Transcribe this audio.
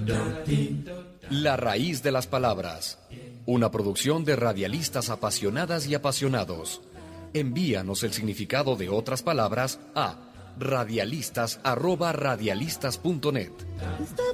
La raíz de las palabras. Una producción de radialistas apasionadas y apasionados. Envíanos el significado de otras palabras a radialistas@radialistas.net.